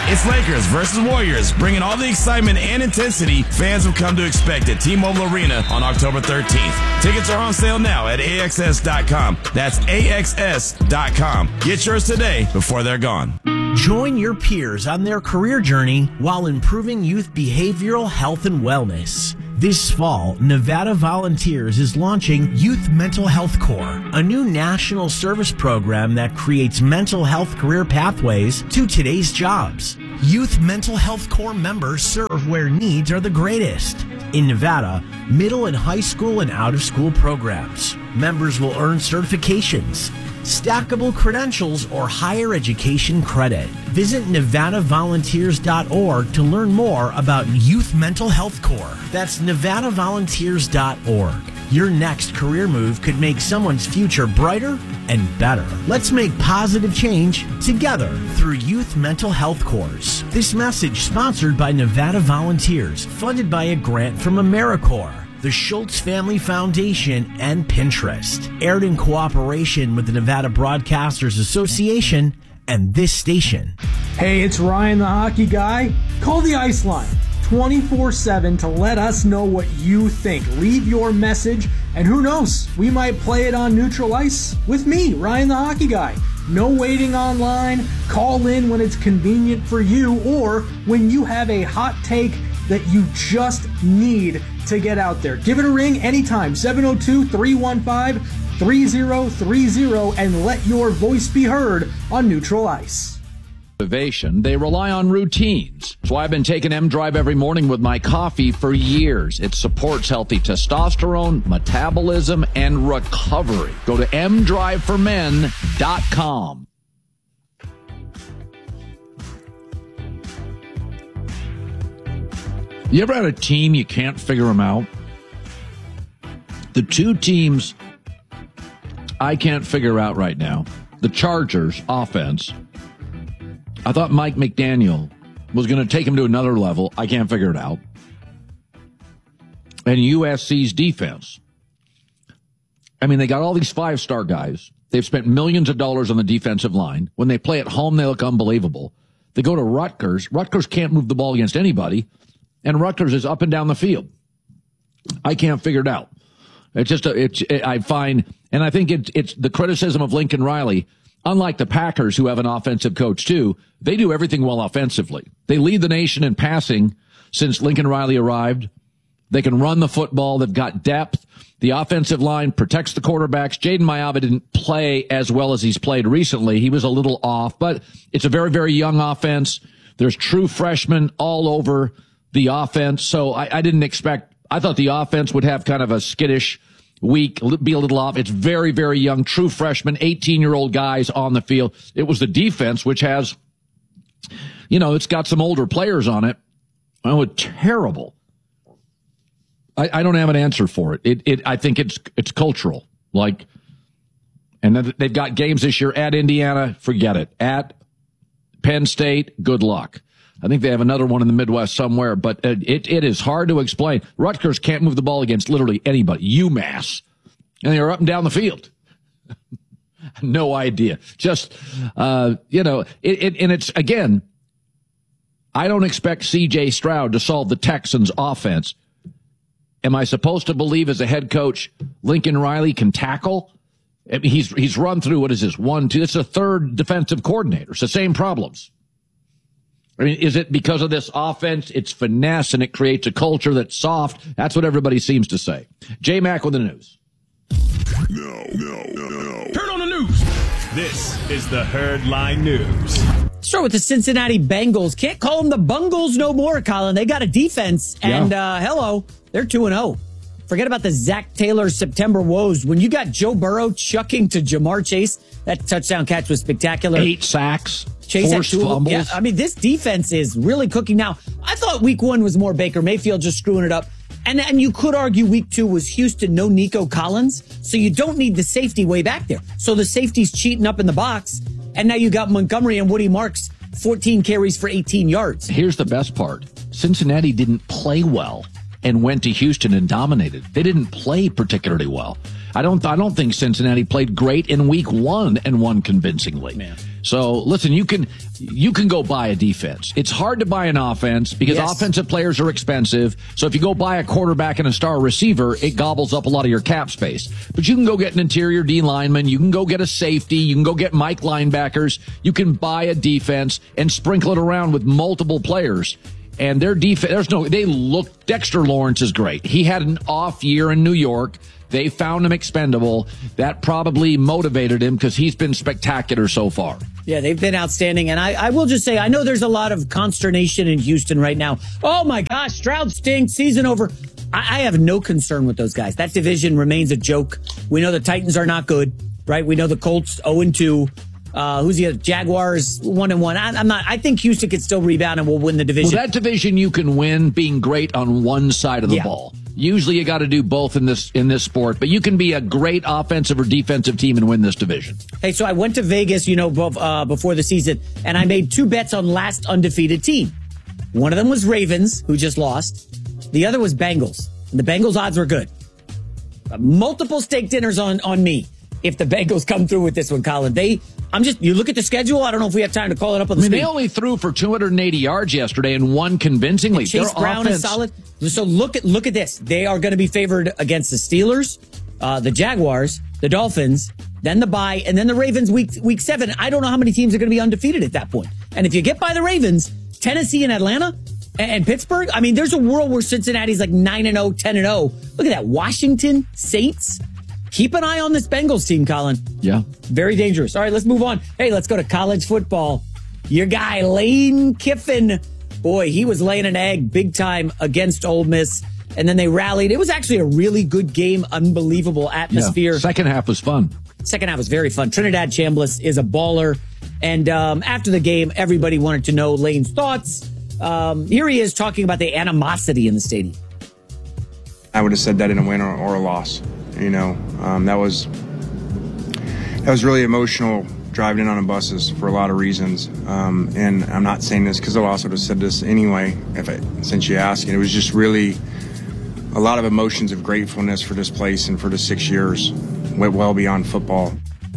It's Lakers versus Warriors, bringing all the excitement and intensity fans have come to expect at T-Mobile Arena on October thirteenth. Tickets are on sale now at A X S dot com. That's A X S dot com. Get yours today before they're gone. Join your peers on their career journey while improving youth behavioral health and wellness. This fall, Nevada Volunteers is launching Youth Mental Health Corps, a new national service program that creates mental health career pathways to today's jobs. Youth Mental Health Corps members serve where needs are the greatest. In Nevada, middle and high school and out-of-school programs. Members will earn certifications, stackable credentials, or higher education credit. Visit Nevada Volunteers dot org to learn more about Youth Mental Health Corps. That's Nevada Volunteers dot org. Your next career move could make someone's future brighter and better. Let's make positive change together through Youth Mental Health Corps. This message sponsored by Nevada Volunteers, funded by a grant from AmeriCorps, the Schultz Family Foundation, and Pinterest. Aired in cooperation with the Nevada Broadcasters Association and this station. Hey, it's Ryan the Hockey Guy. Call the Ice Line twenty-four seven to let us know what you think. Leave your message, and who knows, we might play it on Neutral Ice with me, Ryan the Hockey Guy. No waiting online. Call in when it's convenient for you or when you have a hot take that you just need to get out there. Give it a ring anytime, seven oh two, three one five, three oh three oh, and let your voice be heard on Neutral Ice. Motivation, they rely on routines. That's why I've been taking M-Drive every morning with my coffee for years. It supports healthy testosterone, metabolism, and recovery. Go to m drive for men dot com. You ever had a team you can't figure them out? The two teams I can't figure out right now, the Chargers offense, I thought Mike McDaniel was going to take him to another level. I can't figure it out. And U S C's defense. I mean, they got all these five-star guys. They've spent millions of dollars on the defensive line. When they play at home, they look unbelievable. They go to Rutgers. Rutgers can't move the ball against anybody. And Rutgers is up and down the field. I can't figure it out. It's just, a, it's, it, I find, and I think it, it's the criticism of Lincoln Riley. Unlike the Packers, who have an offensive coach too, they do everything well offensively. They lead the nation in passing since Lincoln Riley arrived. They can run the football. They've got depth. The offensive line protects the quarterbacks. Jaden Maiava didn't play as well as he's played recently. He was a little off, but it's a very, very young offense. There's true freshmen all over the offense. So I, I didn't expect, I thought the offense would have kind of a skittish week, be a little off. It's very, very young, true freshmen, eighteen-year-old guys on the field. It was the defense, which has, you know, it's got some older players on it. Oh, terrible. I, I don't have an answer for it. It, it. I think it's it's cultural. Like, and then they've got games this year at Indiana. Forget it. At Penn State, good luck. I think they have another one in the Midwest somewhere, but it it is hard to explain. Rutgers can't move the ball against literally anybody. UMass. And they're up and down the field. No idea. Just, uh, you know, it, it, and it's, again, I don't expect C J Stroud to solve the Texans' offense. Am I supposed to believe as a head coach Lincoln Riley can tackle? I mean, he's he's run through, what is this, one, two, it's a third defensive coordinator. It's the same problems. I mean, is it because of this offense? It's finesse and it creates a culture that's soft. That's what everybody seems to say. J-Mac with the news. No, no, no, no. Turn on the news. This is the Herdline News. Start with the Cincinnati Bengals. Can't call them the Bungles no more, Colin. They got a defense, and yeah. uh, hello, they're two and oh. Forget about the Zach Taylor September woes. When you got Joe Burrow chucking to Jamar Chase, that touchdown catch was spectacular. Eight sacks. Chase had two fumbles. Yeah, I mean, this defense is really cooking now. I thought week one was more Baker Mayfield just screwing it up. And and you could argue week two was Houston, no Nico Collins. So you don't need the safety way back there. So the safety's cheating up in the box. And now you got Montgomery and Woody Marks, fourteen carries for eighteen yards. Here's the best part. Cincinnati didn't play well and went to Houston and dominated. They didn't play particularly well. I don't I don't think Cincinnati played great in week one and won convincingly. Man. So listen, you can you can go buy a defense. It's hard to buy an offense because Yes. offensive players are expensive. So if you go buy a quarterback and a star receiver, it gobbles up a lot of your cap space. But you can go get an interior D lineman. You can go get a safety. You can go get Mike linebackers. You can buy a defense and sprinkle it around with multiple players. And their defense, there's no, they look, Dexter Lawrence is great. He had an off year in New York. They found him expendable. That probably motivated him because he's been spectacular so far. Yeah, they've been outstanding. And I, I will just say, I know there's a lot of consternation in Houston right now. Oh my gosh, Stroud stinks, season over. I, I have no concern with those guys. That division remains a joke. We know the Titans are not good, right? We know the Colts oh and two. Uh, who's the other? Jaguars one and one. I, I'm not. I think Houston could still rebound and will win the division. Well, that division you can win being great on one side of the Yeah. ball. Usually you got to do both in this in this sport, but you can be a great offensive or defensive team and win this division. Hey, so I went to Vegas, you know, bef- uh, before the season, and I made two bets on last undefeated team. One of them was Ravens, who just lost. The other was Bengals. And the Bengals odds were good. Uh, multiple steak dinners on on me if the Bengals come through with this one, Colin. They, I'm just, you look at the schedule. I don't know if we have time to call it up on I the mean, screen. they only threw for two hundred eighty yards yesterday and won convincingly. Chase Their Brown offense, is solid. So look at look at this. They are going to be favored against the Steelers, uh, the Jaguars, the Dolphins, then the bye, and then the Ravens week week seven. I don't know how many teams are going to be undefeated at that point. And if you get by the Ravens, Tennessee and Atlanta and, and Pittsburgh, I mean, there's a world where Cincinnati's like nine and oh, ten and oh. Look at that. Washington, Saints. Keep an eye on this Bengals team, Colin. Yeah. Very dangerous. All right, let's move on. Hey, let's go to college football. Your guy, Lane Kiffin. Boy, he was laying an egg big time against Ole Miss. And then they rallied. It was actually a really good game. Unbelievable atmosphere. Yeah. Second half was fun. Second half was very fun. Trinidad Chambliss is a baller. And um, after the game, everybody wanted to know Lane's thoughts. Um, here he is talking about the animosity in the stadium. I would have said that in a win or, or a loss. You know, um, that was that was really emotional driving in on the buses for a lot of reasons. Um, and I'm not saying this because I also would have said this anyway, if I, since you asked. It was just really a lot of emotions of gratefulness for this place and for the six years. Went well beyond football.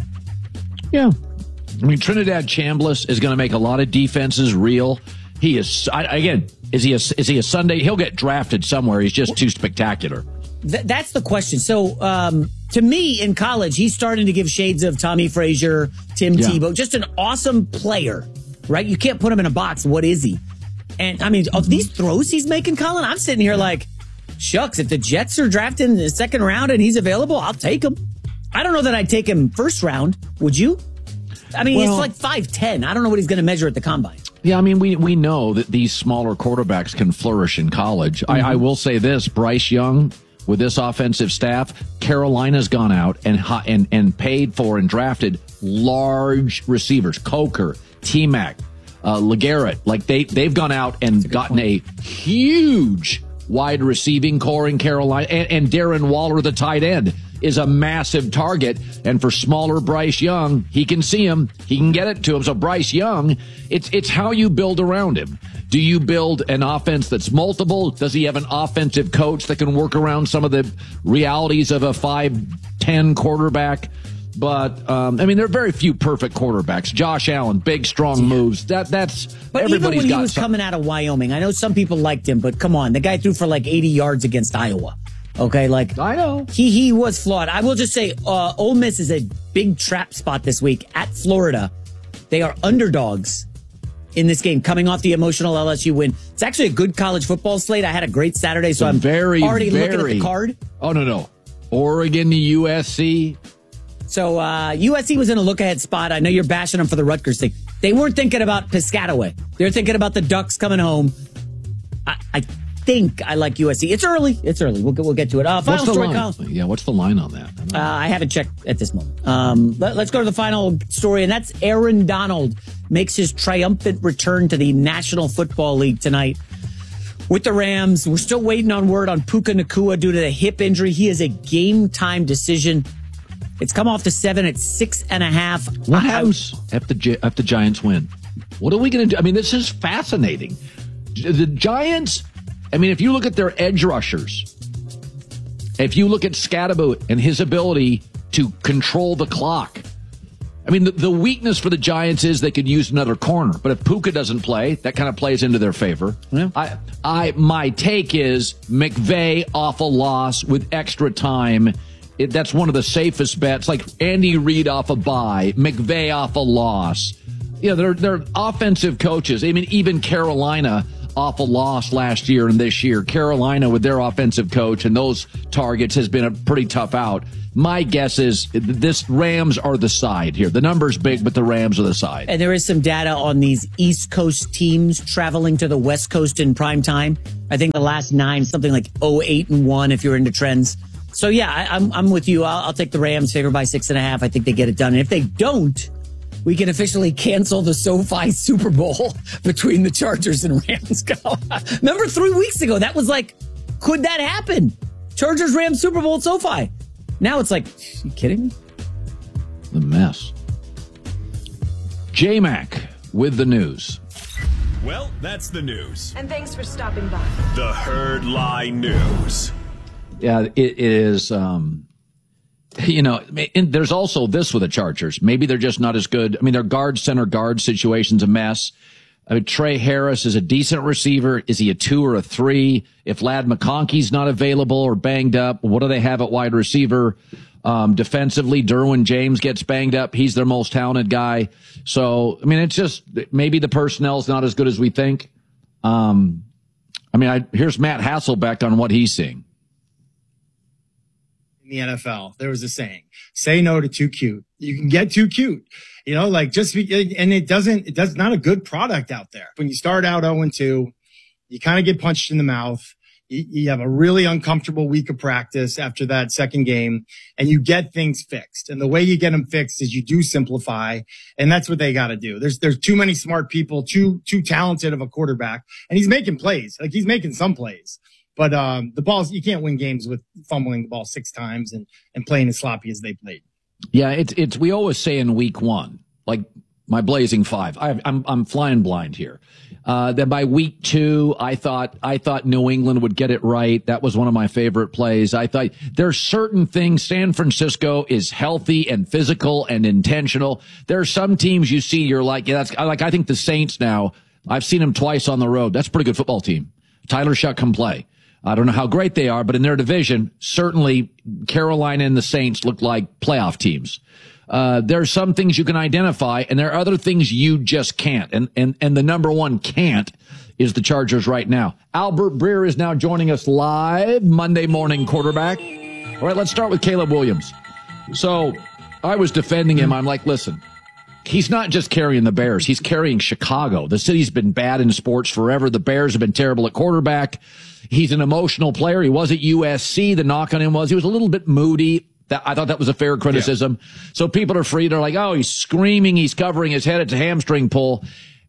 Yeah. I mean, Trinidad Chambliss is going to make a lot of defenses real. He is, I, again, is he a, is he a Sunday? He'll get drafted somewhere. He's just too spectacular. Th- that's the question. So, um, to me, in college, he's starting to give shades of Tommy Frazier, Tim Yeah. Tebow. Just an awesome player, right? You can't put him in a box. What is he? And, I mean, of these throws he's making, Colin, I'm sitting here like, shucks, if the Jets are drafting in the second round and he's available, I'll take him. I don't know that I'd take him first round. Would you? I mean, Well- it's like five ten. I don't know what he's going to measure at the combine. Yeah, I mean, we, we know that these smaller quarterbacks can flourish in college. Mm-hmm. I, I will say this, Bryce Young, with this offensive staff, Carolina's gone out and hi- and and paid for and drafted large receivers, Coker, T-Mac, uh, LeGarrette. Like, they, they've gone out and gotten a huge wide receiving core in Carolina. And, and Darren Waller, the tight end, is a massive target. And for smaller Bryce Young, he can see him. He can get it to him. So Bryce Young, it's it's how you build around him. Do you build an offense that's multiple? Does he have an offensive coach that can work around some of the realities of a five ten quarterback? But, um, I mean, there are very few perfect quarterbacks. Josh Allen, big, strong moves. That That's, But even everybody's when he got was some- coming out of Wyoming, I know some people liked him, but come on, the guy threw for like eighty yards against Iowa. Okay, like I know he he was flawed. I will just say, uh, Ole Miss is a big trap spot this week at Florida. They are underdogs in this game, coming off the emotional L S U win. It's actually a good college football slate. I had a great Saturday, so I'm very, already very, looking at the card. Oh no, no, Oregon to U S C. So uh, U S C was in a look-ahead spot. I know you're bashing them for the Rutgers thing. They weren't thinking about Piscataway. They're thinking about the Ducks coming home. I, I think I like U S C. It's early. It's early. We'll, we'll get to it. Uh, final What's the story, line? Colin. Yeah, what's the line on that? Uh, I haven't checked at this moment. Um, let, let's go to the final story, and that's Aaron Donald makes his triumphant return to the National Football League tonight with the Rams. We're still waiting on word on Puka Nacua due to the hip injury. He is a game-time decision. It's come off to seven at six and a half. What happens if the Gi- if the Giants win? What are we going to do? I mean, this is fascinating. The Giants. I mean, if you look at their edge rushers, if you look at Scatterboot and his ability to control the clock, I mean, the, the weakness for the Giants is they could use another corner. But if Puka doesn't play, that kind of plays into their favor. Yeah. I, I, my take is McVay off a loss with extra time. It, that's one of the safest bets. Like Andy Reid off a bye, McVay off a loss. You know, they're, they're offensive coaches. I mean, even Carolina off a loss last year and this year. Carolina with their offensive coach and those targets has been a pretty tough out. My guess is this Rams are the side here. The number's big, but the Rams are the side. And there is some data on these East Coast teams traveling to the West Coast in prime time. I think the last nine, something like oh eight and one if you're into trends. So, yeah, I, I'm I'm with you. I'll, I'll take the Rams favored by six and a half. I think they get it done. And if they don't, we can officially cancel the SoFi Super Bowl between the Chargers and Rams. Remember three weeks ago, that was like, could that happen? Chargers-Rams Super Bowl at SoFi. Now it's like, are you kidding me? The mess. J-Mac with the news. Well, that's the news. And thanks for stopping by. The Herd Lie News. Yeah, it is, um, you know, and there's also this with the Chargers. Maybe they're just not as good. I mean, their guard center guard situation's a mess. I mean, Trey Harris is a decent receiver. Is he a two or a three? If Ladd McConkey's not available or banged up, what do they have at wide receiver? Um, defensively, Derwin James gets banged up. He's their most talented guy. So, I mean, it's just maybe the personnel's not as good as we think. Um, I mean, I, here's Matt Hasselbeck on what he's seeing. In the N F L, there was a saying, say no to too cute. You can get too cute. You know, like just, be, and it doesn't, it does not a good product out there. When you start out oh and two, you kind of get punched in the mouth. You, you have a really uncomfortable week of practice after that second game, and you get things fixed. And the way you get them fixed is you do simplify. And that's what they got to do. There's, there's too many smart people, too, too talented of a quarterback. And he's making plays. Like he's making some plays. But, um, the balls, you can't win games with fumbling the ball six times and, and playing as sloppy as they played. Yeah, it's it's we always say in week one, like my Blazing Five. I, I'm I'm flying blind here. Uh, then by week two, I thought I thought New England would get it right. That was one of my favorite plays. I thought there's certain things. San Francisco is healthy and physical and intentional. There are some teams you see, you're like, yeah, that's like I think the Saints now. I've seen them twice on the road. That's a pretty good football team. Tyler Shuck can play. I don't know how great they are, but in their division, certainly Carolina and the Saints look like playoff teams. Uh, there are some things you can identify, and there are other things you just can't. And, and, and the number one can't is the Chargers right now. Albert Breer is now joining us live, Monday morning quarterback. All right, let's start with Caleb Williams. So I was defending him. I'm like, listen, he's not just carrying the Bears. He's carrying Chicago. The city's been bad in sports forever. The Bears have been terrible at quarterback. He's an emotional player. He was at U S C. The knock on him was he was a little bit moody. That, I thought that was a fair criticism. Yeah. So people are free. They're like, oh, he's screaming. He's covering his head. It's a hamstring pull.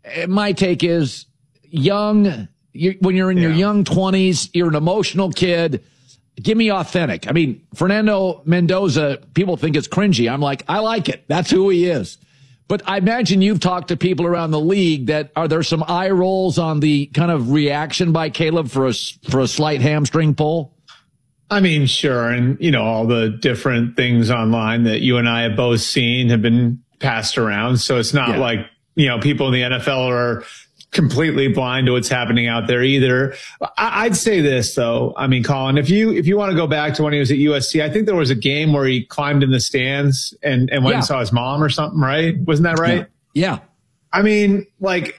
My take is young, you, when you're in yeah. your young twenties, you're an emotional kid. Give me authentic. I mean, Fernando Mendoza, people think it's cringy. I'm like, I like it. That's who he is. But I imagine you've talked to people around the league that are there some eye rolls on the kind of reaction by Caleb for a, for a slight hamstring pull? I mean, sure. And, you know, all the different things online that you and I have both seen have been passed around. So it's not yeah. like, you know, people in the N F L are completely blind to what's happening out there either. I, I'd say this though. I mean, Colin, if you, if you want to go back to when he was at U S C, I think there was a game where he climbed in the stands and, and went yeah. and saw his mom or something, right? Wasn't that right? Yeah. yeah. I mean, like,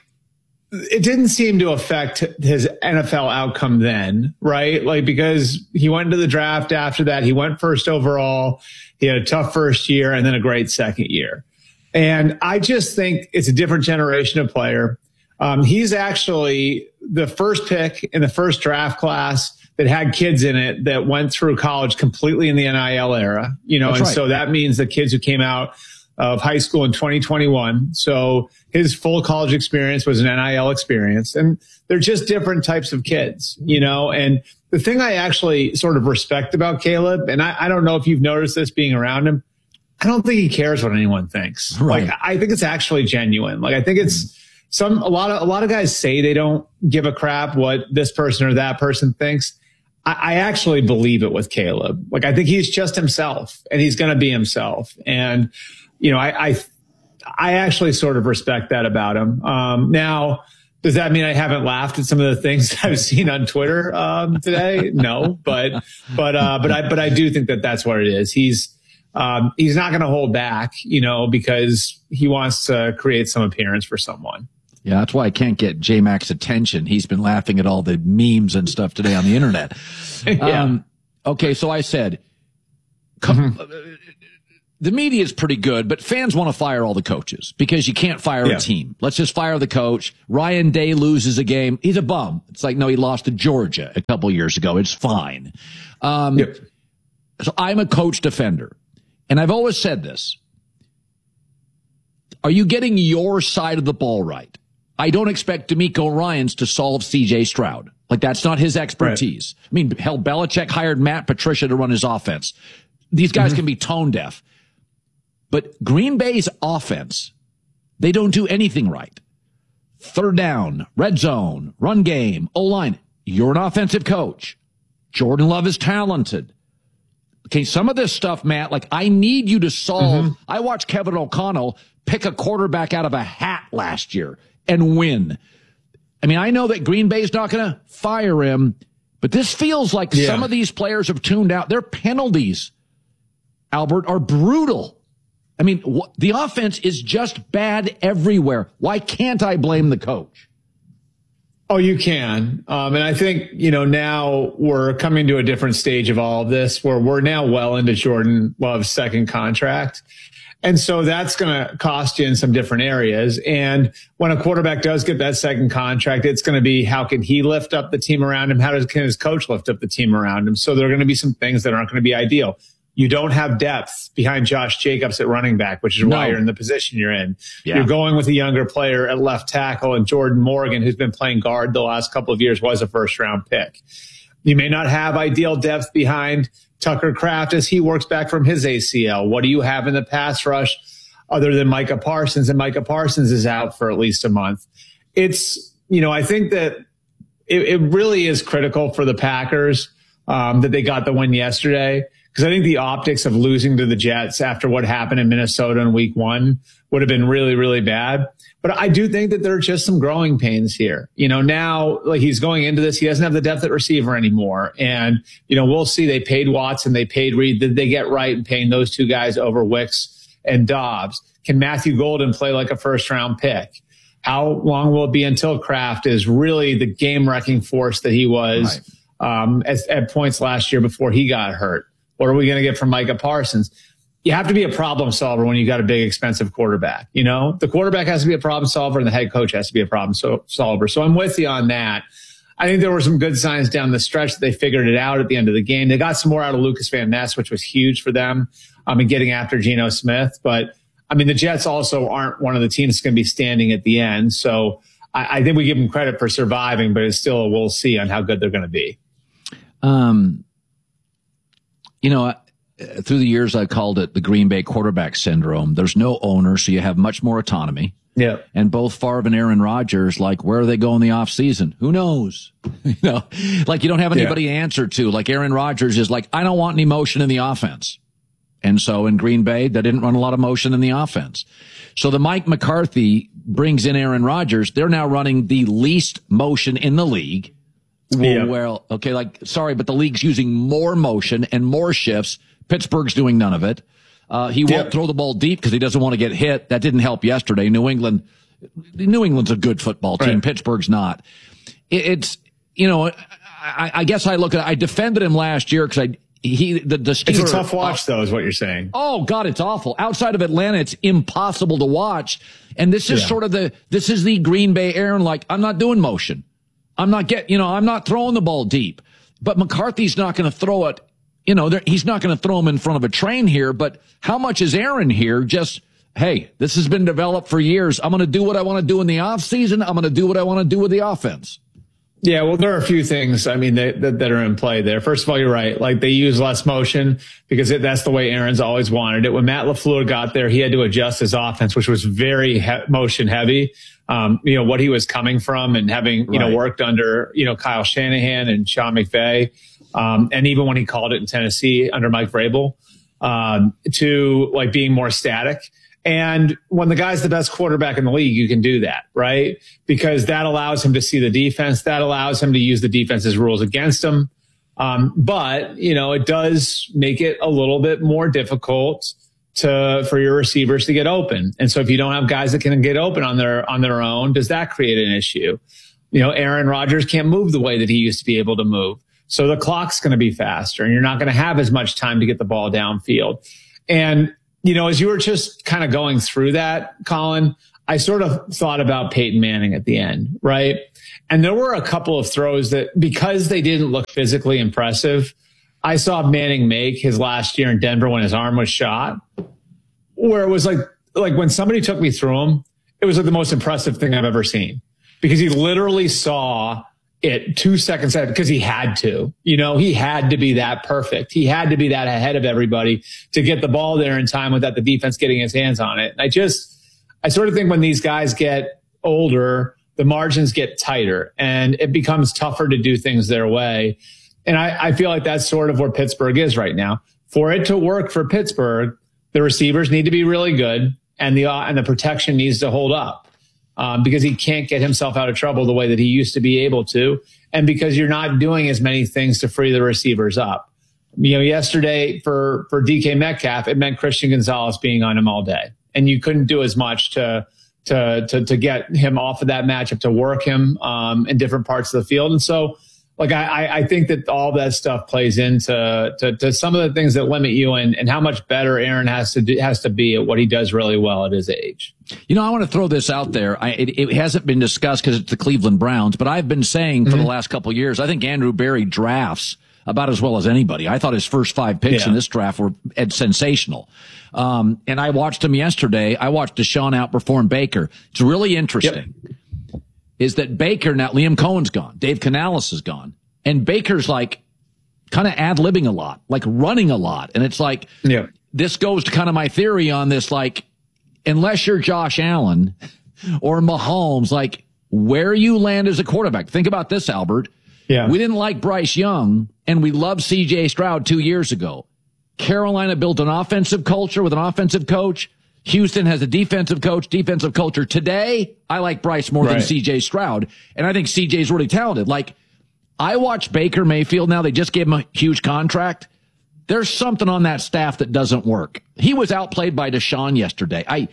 it didn't seem to affect his N F L outcome then, right? Like, because he went to the draft after that. He went first overall. He had a tough first year and then a great second year. And I just think it's a different generation of player. Um, he's actually the first pick in the first draft class that had kids in it that went through college completely in the N I L era, you know, That's and right. so that means the kids who came out of high school in twenty twenty-one. So his full college experience was an N I L experience, and they're just different types of kids, you know, and the thing I actually sort of respect about Caleb, and I, I don't know if you've noticed this being around him, I don't think he cares what anyone thinks. Right. Like, I think it's actually genuine. Like, I think it's, Some, a lot of, a lot of guys say they don't give a crap what this person or that person thinks. I, I actually believe it with Caleb. Like, I think he's just himself and he's going to be himself. And, you know, I, I, I actually sort of respect that about him. Um, now, does that mean I haven't laughed at some of the things I've seen on Twitter um, today? No, but but uh, but I but I do think that that's what it is. He's um, he's not going to hold back, you know, because he wants to create some appearance for someone. Yeah, that's why I can't get J-Mac's attention. He's been laughing at all the memes and stuff today on the internet. yeah. Um, okay, so I said, come, mm-hmm. the media is pretty good, but fans want to fire all the coaches because you can't fire yeah. a team. Let's just fire the coach. Ryan Day loses a game. He's a bum. It's like, no, he lost to Georgia a couple years ago. It's fine. Um, yep. So I'm a coach defender, and I've always said this. Are you getting your side of the ball right? I don't expect DeMeco Ryans to solve C J Stroud. Like, that's not his expertise. Right. I mean, hell, Belichick hired Matt Patricia to run his offense. These guys mm-hmm. can be tone deaf. But Green Bay's offense, they don't do anything right. Third down, red zone, run game, O-line. You're an offensive coach. Jordan Love is talented. Okay, some of this stuff, Matt, like, I need you to solve. Mm-hmm. I watched Kevin O'Connell pick a quarterback out of a hat last year and win. I mean, I know that Green Bay's not going to fire him, but this feels like yeah. some of these players have tuned out. Their penalties, Albert, are brutal. I mean, wh- the offense is just bad everywhere. Why can't I blame the coach? Oh, you can. Um, and I think, you know, now we're coming to a different stage of all of this where we're now well into Jordan Love's second contract. And so that's going to cost you in some different areas. And when a quarterback does get that second contract, it's going to be, how can he lift up the team around him? How does can his coach lift up the team around him? So there are going to be some things that aren't going to be ideal. You don't have depth behind Josh Jacobs at running back, which is no. why you're in the position you're in. Yeah. You're going with a younger player at left tackle, and Jordan Morgan, who's been playing guard the last couple of years, was a first round pick. You may not have ideal depth behind Tucker Kraft as he works back from his A C L. What do you have in the pass rush other than Micah Parsons? And Micah Parsons is out for at least a month. It's, you know, I think that it, it really is critical for the Packers um, that they got the win yesterday, because I think the optics of losing to the Jets after what happened in Minnesota in week one would have been really, really bad. But I do think that there are just some growing pains here. You know, now, like, he's going into this, he doesn't have the depth at receiver anymore. And, you know, we'll see. They paid Watson, they paid Reed. Did they get right in paying those two guys over Wicks and Dobbs? Can Matthew Golden play like a first round pick? How long will it be until Kraft is really the game wrecking force that he was right. um, at, at points last year before he got hurt? What are we going to get from Micah Parsons? You have to be a problem solver when you got a big, expensive quarterback. You know, the quarterback has to be a problem solver and the head coach has to be a problem so- solver. So I'm with you on that. I think there were some good signs down the stretch that they figured it out at the end of the game. They got some more out of Lucas Van Ness, which was huge for them, um, in getting after Geno Smith. But I mean, the Jets also aren't one of the teams that's going to be standing at the end. So I, I think we give them credit for surviving, but it's still a we'll see on how good they're going to be. Um, you know, through the years, I called it the Green Bay quarterback syndrome. There's no owner, so you have much more autonomy. Yeah. And both Favre and Aaron Rodgers, like, where are they going the off season? Who knows? You know, like, you don't have anybody yeah. to answer to. Like, Aaron Rodgers is like, I don't want any motion in the offense. And so in Green Bay, they didn't run a lot of motion in the offense. So the Mike McCarthy brings in Aaron Rodgers. They're now running the least motion in the league. Yeah. Well, okay, like, sorry, but the league's using more motion and more shifts. Pittsburgh's doing none of it. Uh, he won't yep. throw the ball deep because he doesn't want to get hit. That didn't help yesterday. New England, New England's a good football team. Right. Pittsburgh's not. It, it's, you know, I, I guess I look at, I defended him last year because I, he, the, the Steelers. It's a tough watch, though, is what you're saying. Oh, God, it's awful. Outside of Atlanta, it's impossible to watch. And this is yeah. sort of the, this is the Green Bay Aaron, like, I'm not doing motion. I'm not get, you know, I'm not throwing the ball deep. But McCarthy's not going to throw it. You know, he's not going to throw him in front of a train here, but how much is Aaron here? Just, hey, this has been developed for years. I'm going to do what I want to do in the offseason. I'm going to do what I want to do with the offense. Yeah, well, there are a few things, I mean, that, that, that are in play there. First of all, you're right. Like, they use less motion because it, that's the way Aaron's always wanted it. When Matt LaFleur got there, he had to adjust his offense, which was very he- motion heavy. Um, you know, what he was coming from and having, you right. know, worked under, you know, Kyle Shanahan and Sean McVay. Um, and even when he called it in Tennessee under Mike Vrabel, um, to like being more static. And when the guy's the best quarterback in the league, you can do that, right? Because that allows him to see the defense. That allows him to use the defense's rules against him. Um, but, you know, it does make it a little bit more difficult to, for your receivers to get open. And so if you don't have guys that can get open on their, on their own, does that create an issue? You know, Aaron Rodgers can't move the way that he used to be able to move. So the clock's going to be faster and you're not going to have as much time to get the ball downfield. And, you know, as you were just kind of going through that, Colin, I sort of thought about Peyton Manning at the end, right? And there were a couple of throws that, because they didn't look physically impressive, I saw Manning make his last year in Denver when his arm was shot, where it was like, like when somebody took me through him, it was like the most impressive thing I've ever seen, because he literally saw it two seconds ahead because he had to, you know, he had to be that perfect. He had to be that ahead of everybody to get the ball there in time without the defense getting his hands on it. And I just, I sort of think when these guys get older, the margins get tighter and it becomes tougher to do things their way. And I, I feel like that's sort of where Pittsburgh is right now. For it to work for Pittsburgh, the receivers need to be really good and the, uh, and the protection needs to hold up. Um, because he can't get himself out of trouble the way that he used to be able to. And because you're not doing as many things to free the receivers up. You know, yesterday for, for D K Metcalf, it meant Christian Gonzalez being on him all day. And you couldn't do as much to, to, to, to get him off of that matchup, to work him, um, in different parts of the field. And so, like, I, I think that all that stuff plays into to, to some of the things that limit you and, and how much better Aaron has to do, has to be at what he does really well at his age. You know, I want to throw this out there. I, it, it hasn't been discussed because it's the Cleveland Browns, but I've been saying for mm-hmm. the last couple of years, I think Andrew Berry drafts about as well as anybody. I thought his first five picks yeah. in this draft were sensational. Um, and I watched him yesterday. I watched Deshaun outperform Baker. It's really interesting. Yep. Is that Baker, now Liam Cohen's gone, Dave Canales is gone, and Baker's like kind of ad-libbing a lot, like running a lot. And it's like, yeah. this goes to kind of my theory on this, like, unless you're Josh Allen or Mahomes, like where you land as a quarterback. Think about this, Albert. Yeah. We didn't like Bryce Young and we loved C J Stroud two years ago. Carolina built an offensive culture with an offensive coach. Houston has a defensive coach, defensive culture. Today, I like Bryce more right. than C J Stroud. And I think C J's really talented. Like, I watch Baker Mayfield now. They just gave him a huge contract. There's something on that staff that doesn't work. He was outplayed by Deshaun yesterday. I,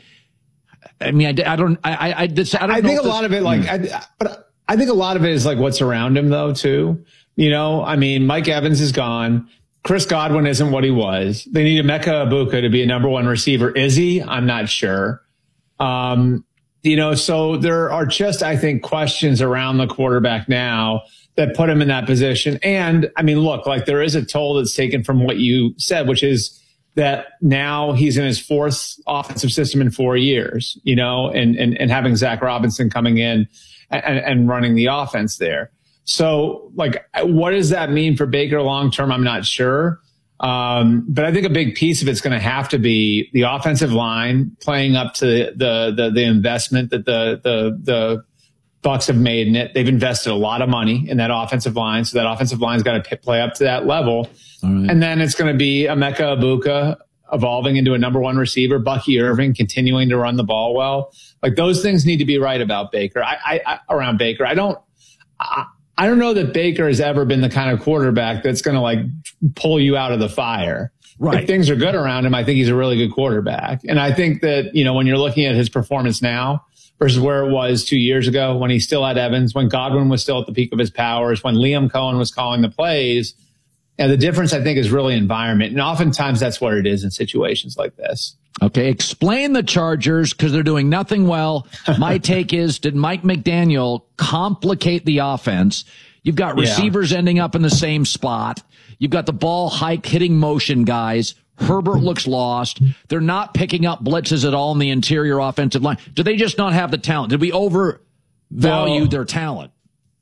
I mean, I, I don't, I, I, I, this, I don't I know think a this, lot of it, like, mm. I, but I think a lot of it is like what's around him though, too. You know, I mean, Mike Evans is gone. Chris Godwin isn't what he was. They need Emeka Egbuka to be a number one receiver. Is he? I'm not sure. Um, you know, so there are just, I think, questions around the quarterback now that put him in that position. And I mean, look, like there is a toll that's taken from what you said, which is that now he's in his fourth offensive system in four years, you know, and, and, and having Zach Robinson coming in and, and running the offense there. So, like, what does that mean for Baker long term? I'm not sure. Um, but I think a big piece of it's going to have to be the offensive line playing up to the the the investment that the the the Bucs have made in it. They've invested a lot of money in that offensive line, so that offensive line's got to play up to that level. Right. And then it's going to be Emeka Egbuka evolving into a number one receiver, Bucky Irving continuing to run the ball well. Like those things need to be right about Baker. I, I, I around Baker, I don't. I, I don't know that Baker has ever been the kind of quarterback that's going to like pull you out of the fire. Right. If things are good around him, I think he's a really good quarterback. And I think that, you know, when you're looking at his performance now versus where it was two years ago, when he still had Evans, when Godwin was still at the peak of his powers, when Liam Cohen was calling the plays, and the difference, I think, is really environment. And oftentimes that's what it is in situations like this. Okay, explain the Chargers because they're doing nothing well. My take is, did Mike McDaniel complicate the offense? You've got receivers yeah. ending up in the same spot. You've got the ball hike hitting motion guys. Herbert looks lost. They're not picking up blitzes at all in the interior offensive line. Do they just not have the talent? Did we overvalue well, their talent?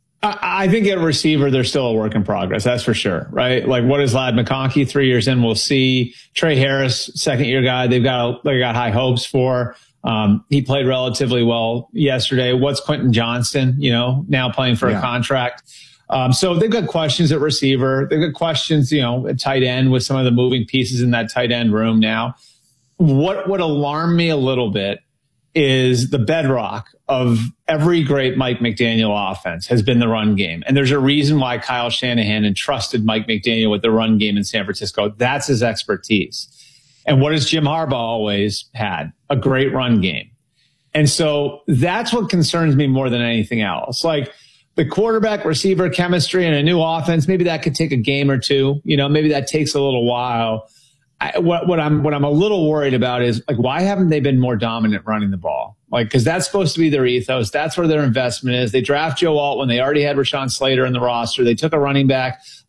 I think at receiver, they're still a work in progress. That's for sure, right? Like, what is Ladd McConkey? Three years in, we'll see. Trey Harris, second year guy, they've got they got high hopes for. Um, he played relatively well yesterday. What's Quentin Johnston? You know, now playing for yeah. a contract. Um, so they've got questions at receiver. They've got questions, you know, at tight end with some of the moving pieces in that tight end room now. what would alarm me a little bit is the bedrock of every great Mike McDaniel offense has been the run game. And there's a reason why Kyle Shanahan entrusted Mike McDaniel with the run game in San Francisco. That's his expertise. And what has Jim Harbaugh always had? A great run game. And so that's what concerns me more than anything else. Like the quarterback receiver chemistry and a new offense, maybe that could take a game or two. You know, maybe that takes a little while. I, what, what I'm what I'm a little worried about is like, why haven't they been more dominant running the ball? Like, because that's supposed to be their ethos. That's where their investment is. They draft Joe Alt when they already had Rashawn Slater in the roster. They took a running back